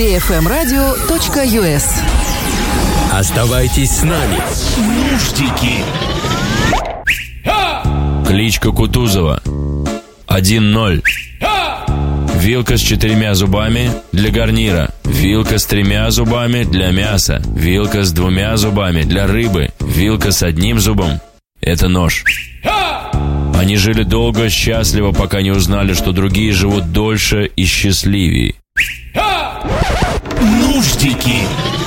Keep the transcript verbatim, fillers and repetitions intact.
би эф эм радио точка ю эс. Оставайтесь с нами. Нуждики. Кличка Кутузова. один ноль. Вилка с четырьмя зубами для гарнира. Вилка с тремя зубами для мяса. Вилка с двумя зубами для рыбы. Вилка с одним зубом – это нож. Они жили долго, счастливо, пока не узнали, что другие живут дольше и счастливее. Нуждики.